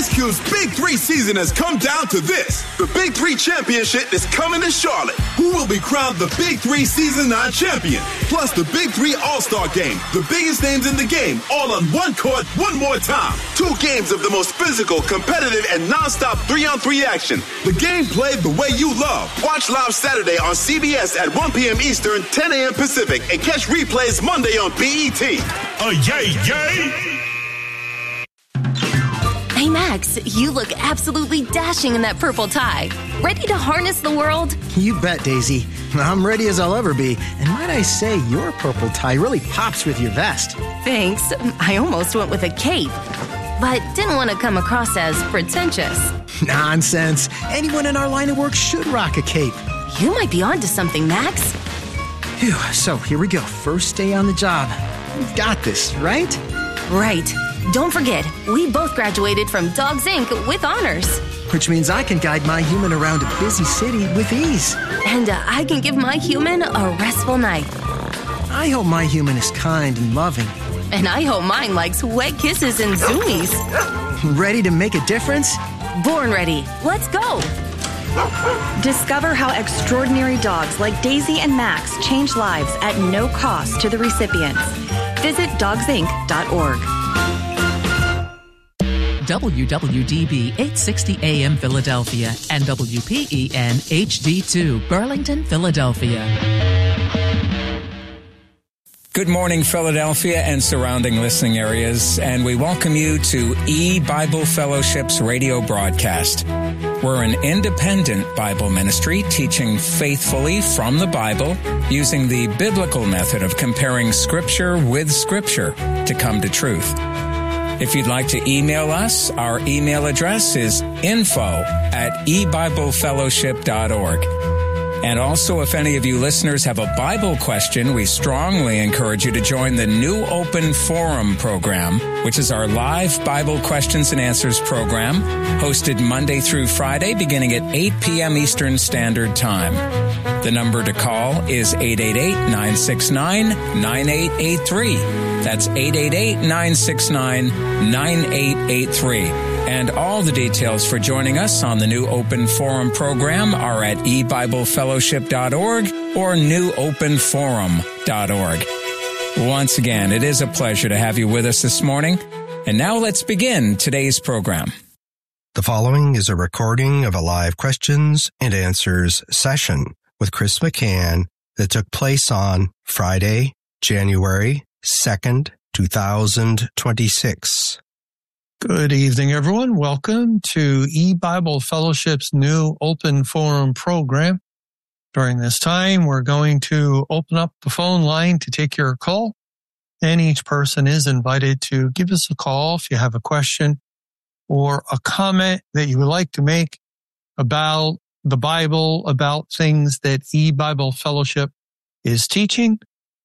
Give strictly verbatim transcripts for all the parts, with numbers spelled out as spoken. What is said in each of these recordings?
Ice Cube's Big Three season has come down to this. The Big Three Championship is coming to Charlotte. Who will be crowned the Big Three Season nine champion? Plus the Big Three All-Star Game. The biggest names in the game, all on one court, one more time. Two games of the most physical, competitive, and non-stop three-on-three action. The game played the way you love. Watch live Saturday on C B S at one p.m. Eastern, ten a.m. Pacific, and catch replays Monday on B E T. Oh, yay, yay! Hey, Max, you look absolutely dashing in that purple tie. Ready to harness the world? You bet, Daisy. I'm ready as I'll ever be. And might I say, your purple tie really pops with your vest. Thanks. I almost went with a cape, but didn't want to come across as pretentious. Nonsense. Anyone in our line of work should rock a cape. You might be onto something, Max. Phew, so here we go. First day on the job. We've got this, right? Right. Don't forget, we both graduated from Dogs Incorporated with honors. Which means I can guide my human around a busy city with ease. And uh, I can give my human a restful night. I hope my human is kind and loving. And I hope mine likes wet kisses and zoomies. Ready to make a difference? Born ready. Let's go. Discover how extraordinary dogs like Daisy and Max change lives at no cost to the recipients. Visit dogs inc dot org. W W D B eight sixty A M Philadelphia and W P E N H D two Burlington, Philadelphia. Good morning, Philadelphia and surrounding listening areas, and we welcome you to E-Bible Fellowship's radio broadcast. We're an independent Bible ministry teaching faithfully from the Bible using the biblical method of comparing Scripture with Scripture to come to truth. If you'd like to email us, our email address is info at e bible fellowship dot org. And also, if any of you listeners have a Bible question, we strongly encourage you to join the New Open Forum program, which is our live Bible questions and answers program, hosted Monday through Friday, beginning at eight p.m. Eastern Standard Time. The number to call is eight eight eight, nine six nine, nine eight eight three. That's eight eight eight, nine six nine, nine eight eight three. And all the details for joining us on the New Open Forum program are at e bible fellowship dot org or new open forum dot org. Once again, it is a pleasure to have you with us this morning. And now let's begin today's program. The following is a recording of a live questions and answers session with Chris McCann that took place on Friday, January second, two thousand twenty-six. Good evening, everyone. Welcome to E-Bible Fellowship's new Open Forum program. During this time, we're going to open up the phone line to take your call, and each person is invited to give us a call if you have a question or a comment that you would like to make about the Bible, about things that E-Bible Fellowship is teaching.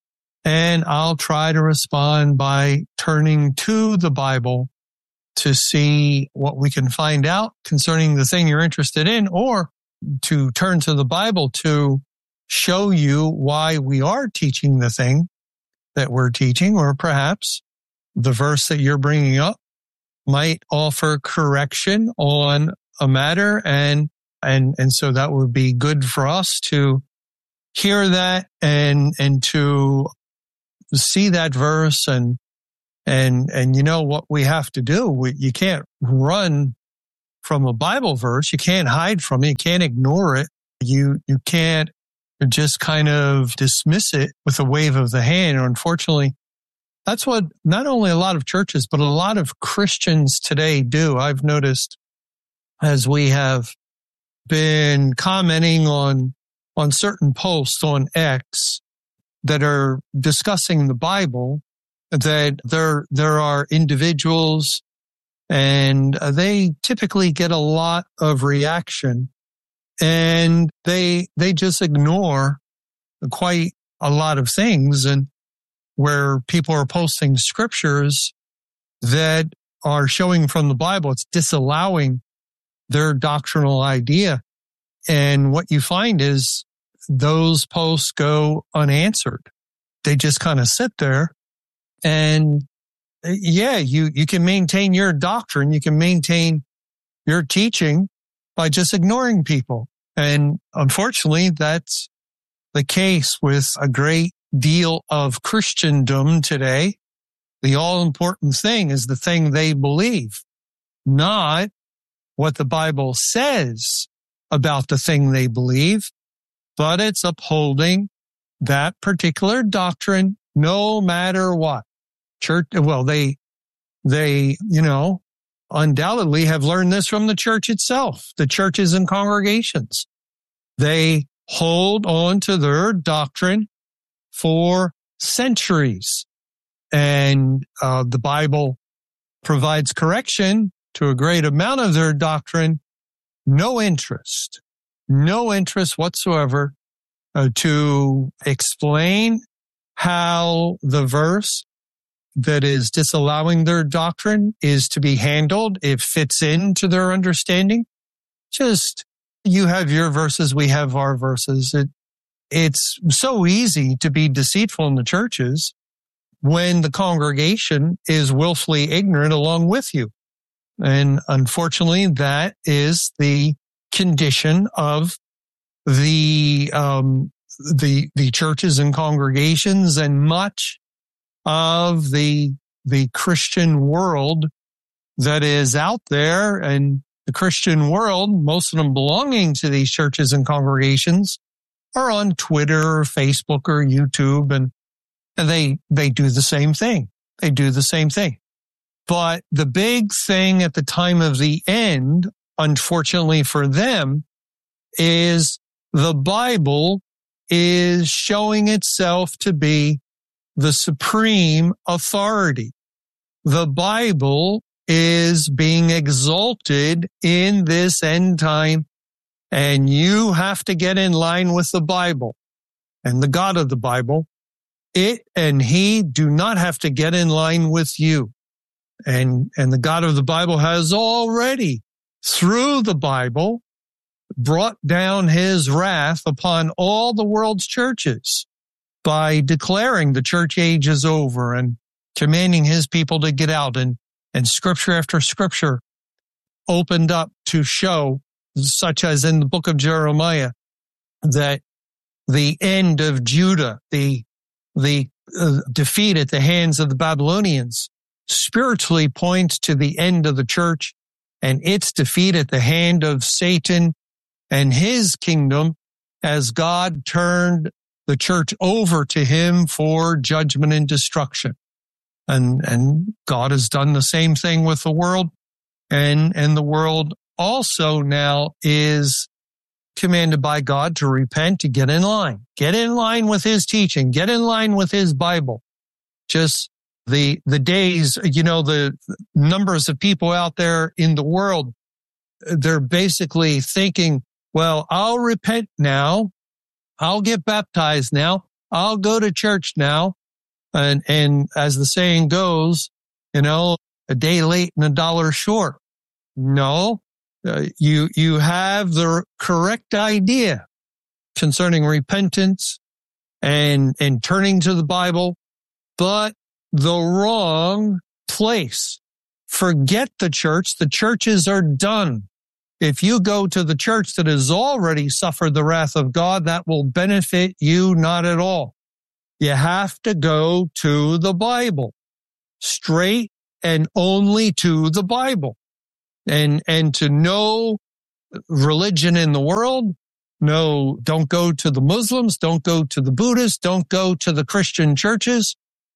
And I'll try to respond by turning to the Bible to see what we can find out concerning the thing you're interested in, or to turn to the Bible to show you why we are teaching the thing that we're teaching, or perhaps the verse that you're bringing up might offer correction on a matter. And, and, and so that would be good for us to hear that and, and to see that verse and, And, and you know what we have to do. We, you can't run from a Bible verse. You can't hide from it. You can't ignore it. You, you can't just kind of dismiss it with a wave of the hand. Unfortunately, that's what not only a lot of churches, but a lot of Christians today do. I've noticed as we have been commenting on, on certain posts on X that are discussing the Bible, that there there are individuals, and they typically get a lot of reaction, and they they just ignore quite a lot of things, and where people are posting scriptures that are showing from the Bible, it's disallowing their doctrinal idea. And what you find is those posts go unanswered. They just kind of sit there. And yeah, you, you can maintain your doctrine. You can maintain you're teaching by just ignoring people. And unfortunately, that's the case with a great deal of Christendom today. The all-important thing is the thing they believe, not what the Bible says about the thing they believe, but it's upholding that particular doctrine no matter what. Church, well, they, they, you know, undoubtedly have learned this from the church itself, the churches and congregations. They hold on to their doctrine for centuries. And uh, the Bible provides correction to a great amount of their doctrine. No interest, no interest whatsoever uh, to explain how the verse that is disallowing their doctrine is to be handled. It fits into their understanding. Just, you have your verses, we have our verses. It, it's so easy to be deceitful in the churches when the congregation is willfully ignorant along with you. And unfortunately, that is the condition of the, um, the, the churches and congregations and much of the, the Christian world that is out there. And the Christian world, most of them belonging to these churches and congregations, are on Twitter or Facebook or YouTube, and And they, they do the same thing. They do the same thing. But the big thing at the time of the end, unfortunately for them, is the Bible is showing itself to be the supreme authority. The Bible is being exalted in this end time, and you have to get in line with the Bible and the God of the Bible. It and he do not have to get in line with you. And, and the God of the Bible has already, through the Bible, brought down his wrath upon all the world's churches by declaring the church age is over and commanding his people to get out. And, and scripture after scripture opened up to show, such as in the book of Jeremiah, that the end of Judah, the The uh, defeat at the hands of the Babylonians, spiritually points to the end of the church and its defeat at the hand of Satan and his kingdom as God turned the church over to him for judgment and destruction. And, and God has done the same thing with the world. And, and the world also now is commanded by God to repent, to get in line, get in line with his teaching, get in line with his Bible. Just the, the days, you know, the numbers of people out there in the world, they're basically thinking, well, I'll repent now. I'll get baptized now. I'll go to church now. And, and as the saying goes, you know, a day late and a dollar short. No. Uh, you, you have the correct idea concerning repentance and, and turning to the Bible, but the wrong place. Forget the church. The churches are done. If you go to the church that has already suffered the wrath of God, that will benefit you not at all. You have to go to the Bible, straight and only to the Bible. And, and to know religion in the world, no, don't go to the Muslims, don't go to the Buddhists, don't go to the Christian churches.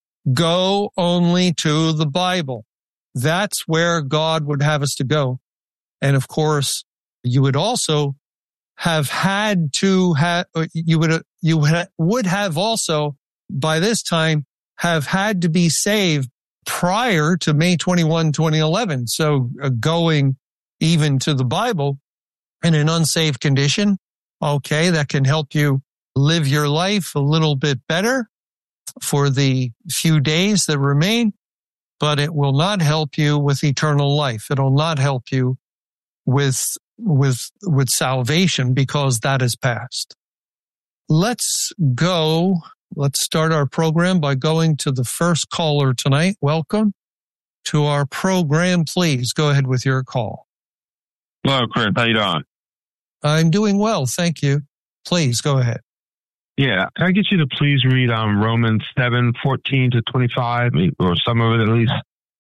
Go only to the Bible. That's where God would have us to go. And of course, you would also have had to have, you would, you would have also by this time have had to be saved prior to May twenty-first, twenty eleven. So uh, going even to the Bible in an unsaved condition, okay, that can help you live your life a little bit better for the few days that remain, but it will not help you with eternal life. It will not help you with, with, with salvation because that is past. Let's go. Let's start our program by going to the first caller tonight. Welcome to our program. Please go ahead with your call. Hello, Chris. How you doing? I'm doing well, thank you. Please go ahead. Yeah, can I get you to please read um, Romans seven fourteen to twenty-five, or some of it at least?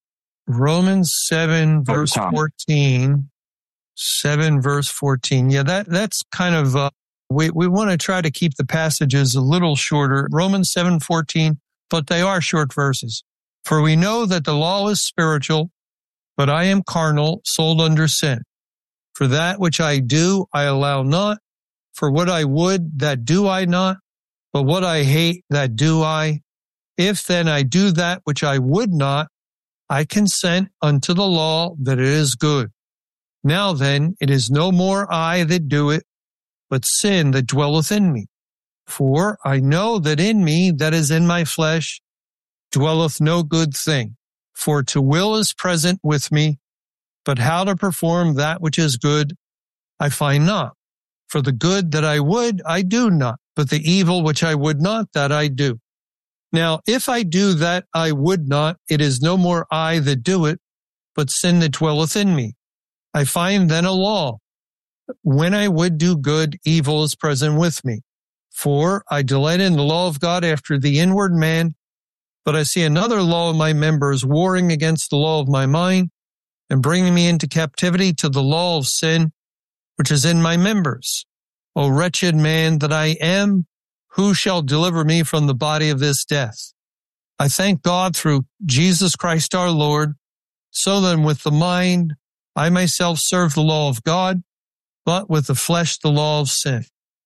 Romans seven, verse fourteen. seven, verse fourteen. Yeah, that that's kind of, uh, we, we want to try to keep the passages a little shorter. Romans seven fourteen, but they are short verses. For we know that the law is spiritual, but I am carnal, sold under sin. For that which I do, I allow not. For what I would, that do I not. But what I hate, that do I. If then I do that which I would not, I consent unto the law that it is good. Now then, it is no more I that do it, but sin that dwelleth in me. For I know that in me, that is in my flesh, dwelleth no good thing. For to will is present with me, but how to perform that which is good, I find not. For the good that I would, I do not, but the evil which I would not, that I do. Now, if I do that I would not, it is no more I that do it, but sin that dwelleth in me. I find then a law. When I would do good, evil is present with me. For I delight in the law of God after the inward man, but I see another law in my members warring against the law of my mind and bringing me into captivity to the law of sin, which is in my members. O wretched man that I am, who shall deliver me from the body of this death? I thank God through Jesus Christ our Lord. So then with the mind, I myself serve the law of God, but with the flesh, the law of sin.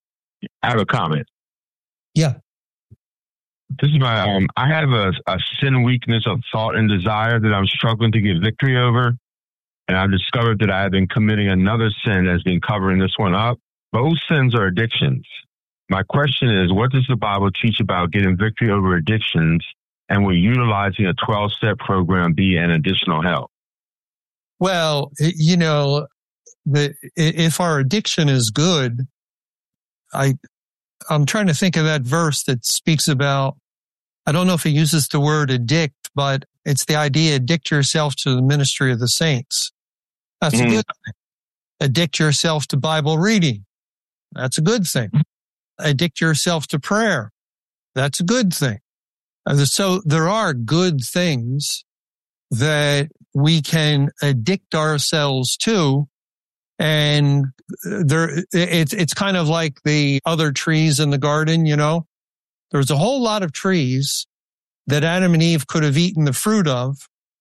I have a comment. Yeah. This is my, um, I have a, a sin weakness of thought and desire that I'm struggling to get victory over. And I've discovered that I have been committing another sin that's been covering this one up. Both sins are addictions. My question is, what does the Bible teach about getting victory over addictions, and will utilizing a twelve-step program be an additional help? Well, you know, the, if our addiction is good, I, I'm trying to think of that verse that speaks about, I don't know if it uses the word addict, but it's the idea, addict yourself to the ministry of the saints. That's mm-hmm. a good thing. Addict yourself to Bible reading. That's a good thing. Addict yourself to prayer. That's a good thing. So there are good things that we can addict ourselves to. And there, it's, it's kind of like the other trees in the garden, you know, there's a whole lot of trees that Adam and Eve could have eaten the fruit of,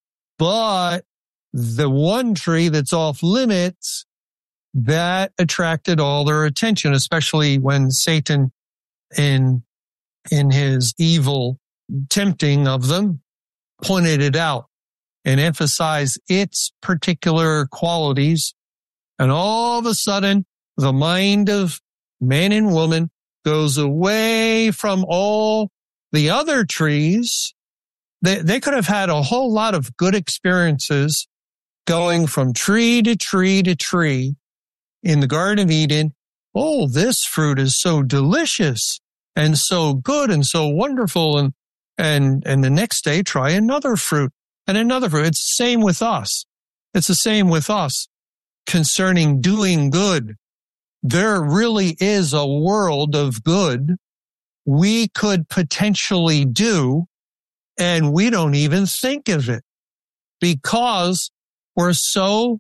but the one tree that's off limits, that attracted all their attention, especially when Satan, in, in his evil tempting of them, pointed it out and emphasized its particular qualities. And all of a sudden, the mind of man and woman goes away from all the other trees. They, they could have had a whole lot of good experiences going from tree to tree to tree in the Garden of Eden. Oh, this fruit is so delicious and so good and so wonderful. And, and, and the next day, try another fruit and another fruit. It's the same with us. It's the same with us concerning doing good. There really is a world of good we could potentially do, and we don't even think of it because we're so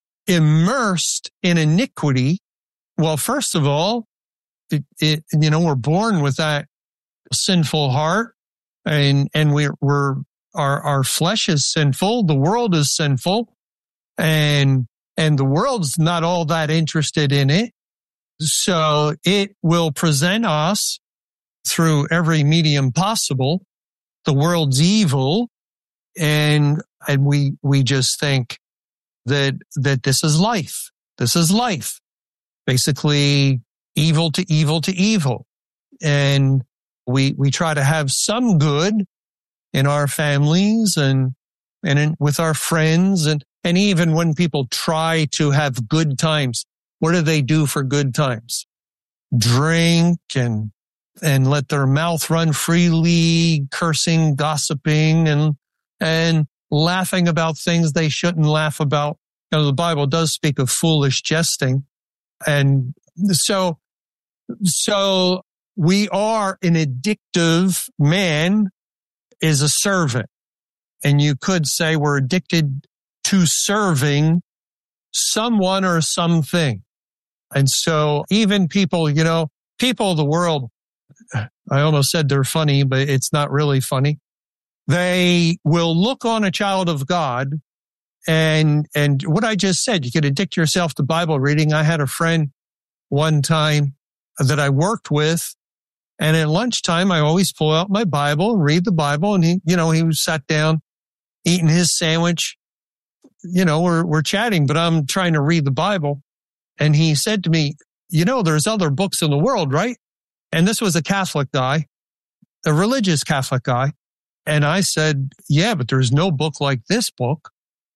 immersed in iniquity. Well, first of all, it, it, you know, we're born with that sinful heart, and and we're, we're our our flesh is sinful. The world is sinful, and and the world's not all that interested in it. So it will present us through every medium possible. The world's evil, and and we we just think that that this is life. This is life. Basically, evil to evil to evil. And we we try to have some good in our families and and in, with our friends, and and even when people try to have good times, what do they do for good times? Drink and and let their mouth run freely, cursing, gossiping, and and laughing about things they shouldn't laugh about. you know, the Bible does speak of foolish jesting. And so, so we are an addictive man is a servant. And you could say we're addicted to serving someone or something. And so even people, you know, people of the world, I almost said they're funny, but it's not really funny. They will look on a child of God and, and what I just said, you could addict yourself to Bible reading. I had a friend one time that I worked with, and at lunchtime, I always pull out my Bible and read the Bible. And he, you know, he was sat down eating his sandwich. You know, we're, we're chatting, but I'm trying to read the Bible. And he said to me, you know, there's other books in the world, right? And this was a Catholic guy, a religious Catholic guy. And I said, yeah, but there's no book like this book.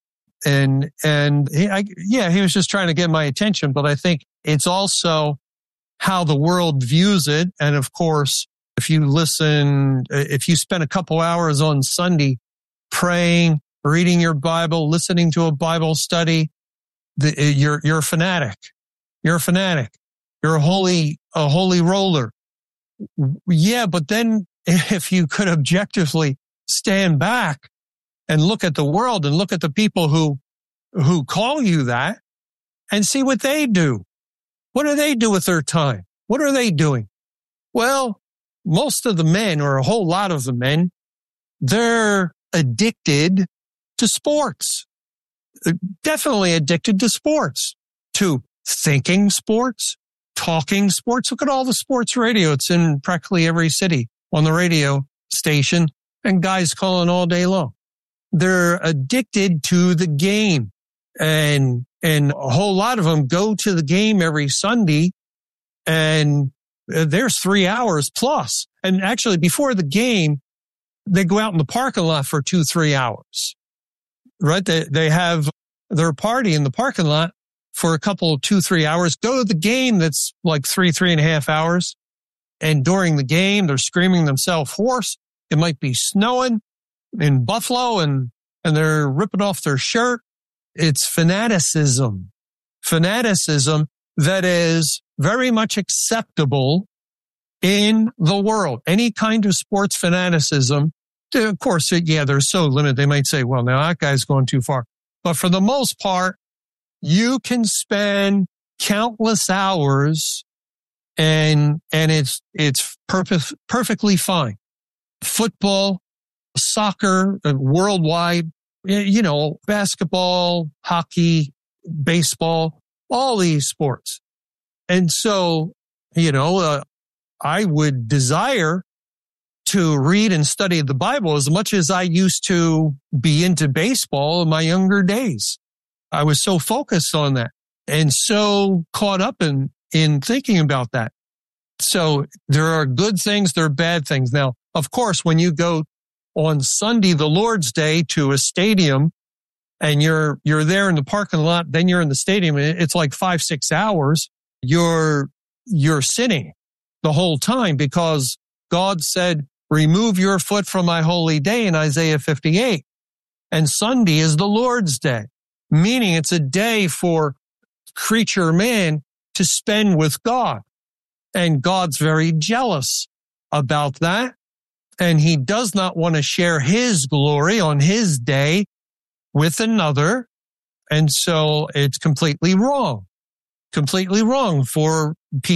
And, and he, I, yeah, he was just trying to get my attention, but I think it's also how the world views it. And of course, if you listen, if you spend a couple hours on Sunday praying, reading your Bible, listening to a Bible study, the, you're, you're a fanatic. You're a fanatic. You're a holy, a holy roller. Yeah, but then if you could objectively stand back and look at the world and look at the people who, who call you that and see what they do. What do they do with their time? What are they doing? Well, most of the men, or a whole lot of the men, they're addicted to sports. Definitely addicted to sports, to thinking sports, talking sports. Look at all the sports radio. It's in practically every city on the radio station, and guys calling all day long. They're addicted to the game, and and a whole lot of them go to the game every Sunday, and there's three hours plus. And actually, before the game, they go out in the parking lot for two, three hours. Right? They they have their party in the parking lot for a couple, two, three hours. Go to the game that's like three, three and a half hours. And during the game, they're screaming themselves hoarse. It might be snowing in Buffalo, and and they're ripping off their shirt. It's fanaticism. Fanaticism that is very much acceptable in the world. Any kind of sports fanaticism, of course, yeah, they're so limited. They might say, well, now that guy's going too far. But for the most part, you can spend countless hours and and it's it's perfect, perfectly fine. Football, soccer, worldwide, you know, basketball, hockey, baseball, all these sports. And so, you know, uh, I would desire to read and study the Bible as much as I used to be into baseball in my younger days. I was so focused on that and so caught up in, in thinking about that. So there are good things, there are bad things. Now, of course, when you go on Sunday, the Lord's Day, to a stadium and you're, you're there in the parking lot, then you're in the stadium, it's like five, six hours. You're, you're sinning the whole time because God said, remove your foot from my holy day in Isaiah fifty-eight. And Sunday is the Lord's Day, meaning it's a day for creature man to spend with God. And God's very jealous about that. And he does not want to share his glory on his day with another. And so it's completely wrong, completely wrong for people